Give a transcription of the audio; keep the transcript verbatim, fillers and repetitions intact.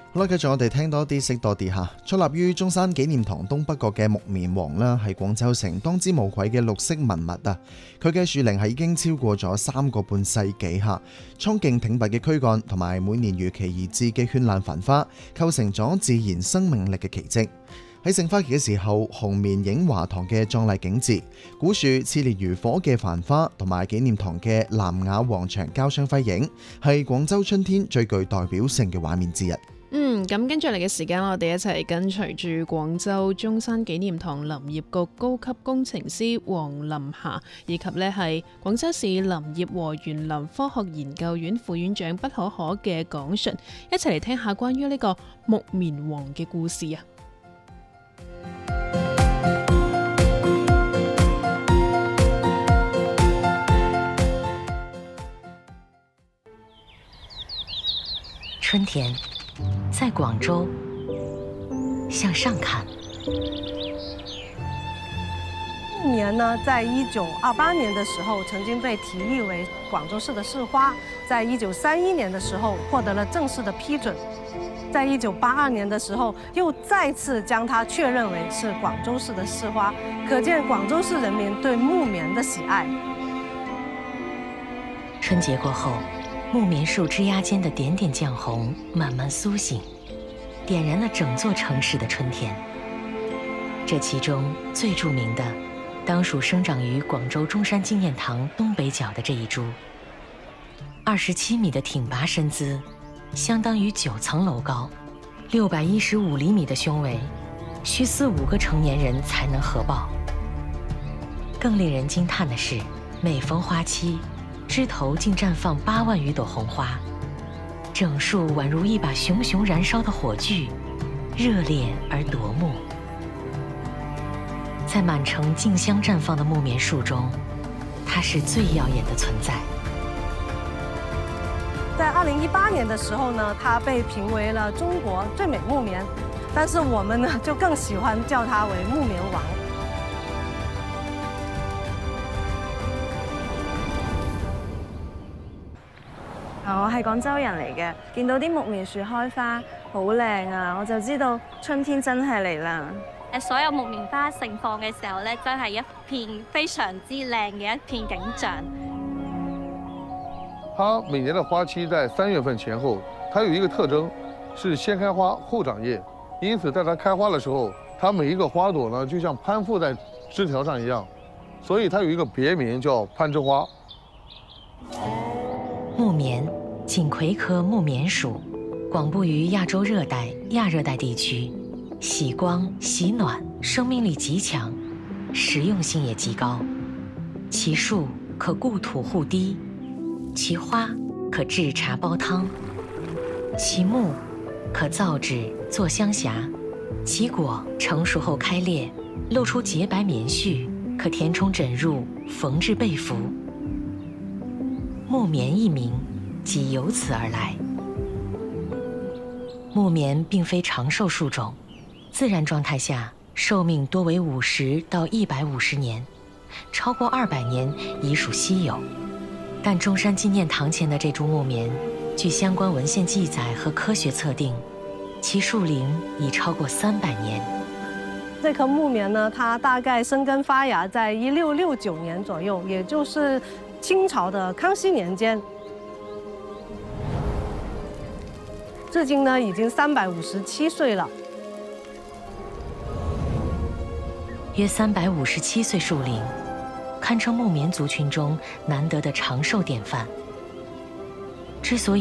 好啦，繼續我哋聽多啲，識多啲嚇。矗立於中山紀念堂東北角嘅木棉王啦，係廣州城當之無愧嘅綠色文物啊！佢嘅樹齡係已經超過咗三個半世紀嚇，蒼勁挺拔嘅軀幹同埋每年如期而至嘅絢爛繁花，構成咗自然生命力嘅奇蹟。喺盛花期嘅時候，紅棉映華堂嘅壯麗景緻，古樹熾烈如火嘅繁花，同埋紀念堂嘅南雅黃牆交相輝映，係廣州春天最具代表性嘅畫面之一。 嗯，咁跟住嚟嘅時間，我哋一齊跟隨住廣州中山紀念堂林業局高級工程師黃林霞，以及呢係廣州市林業和園林科學研究院副院長畢可可嘅講述，一齊嚟聽下關於呢個木棉王嘅故事啊！ 春天，在廣州，向上看。 木棉呢，在一九二八年的時候，曾經被提議為廣州市的市花，在一九三一年的時候獲得了正式的批准，在一九八二年的時候又再次將它確認為是廣州市的市花，可見廣州市人民對木棉的喜愛。 春節過後，木棉樹枝桠間的點點絳紅慢慢甦醒，點燃了整座城市的春天。這其中最著名的，當屬生長於廣州中山紀念堂東北角的這一株。二十七米的挺拔身姿，相當於九層樓高，六百一十五厘米的胸圍，需四五個成年人才能合抱。更令人驚嘆的是，每逢花期，枝頭竟綻放八萬餘朵紅花，整樹宛如一把熊熊燃燒的火炬，熱烈而奪目。在滿城競相綻放的木棉樹中，它是最耀眼的存在。 在二零一八年的時候呢，它被評為了中國最美木棉，但是我們呢就更喜歡叫它為木棉王。 我係廣州人嚟嘅，見到啲木棉樹開花好靚啊，我就知道春天真係嚟啦。 誒，所有木棉花盛放嘅時候咧，真係一片非常之靚嘅一片景象。 它每年的花期在三月份前後，它有一個特徵，是先開花後長葉，因此在它開花的時候，它每一個花朵呢，就像攀附在枝條上一樣，所以它有一個別名叫攀枝花。 木棉，錦葵科木棉屬，廣布於亞洲熱帶、亞熱帶地區，喜光、喜暖，生命力極強，實用性也極高。其樹可固土護堤，其花可製茶煲湯，其木可造紙做香匣，其果成熟後開裂，露出潔白棉絮，可填充枕褥、縫製被服。木棉一名即由此而來。木棉並非長壽樹種，自然狀態下壽命多為五十到一百五十年，超過二百年已屬稀有。但中山紀念堂前的這株木棉，據相關文獻記載和科學測定，其樹齡已超過三百年。 這棵木棉呢，它大概生根發芽在一六六九年左右，也就是清朝的康熙年間，至今呢已經三百五十七歲了。 約三百五十七歲樹齡，堪稱木棉族群中難得的長壽典範。之所以